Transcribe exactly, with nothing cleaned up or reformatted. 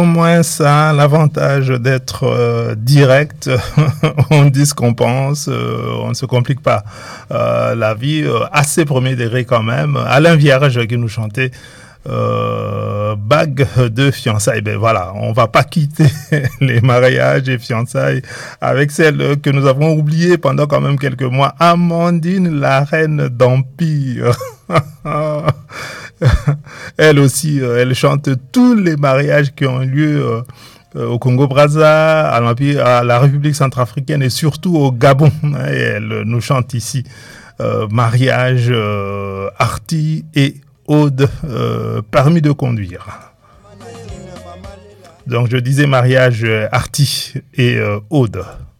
au moins ça a l'avantage d'être euh, direct. On dit ce qu'on pense, euh, on ne se complique pas euh, la vie. Euh, assez premier degré quand même. Alain Vierge qui nous chantait euh, bague de fiançailles. Ben voilà, on va pas quitter les mariages et fiançailles avec celle que nous avons oubliée pendant quand même quelques mois. Amandine, la reine d'Empire. Elle aussi, euh, elle chante tous les mariages qui ont lieu euh, euh, au Congo-Brazza, à, à la République centrafricaine et surtout au Gabon. Et elle nous chante ici euh, mariage, euh, arti et ode, euh, permis de conduire. Donc je disais mariage, arti et euh, ode.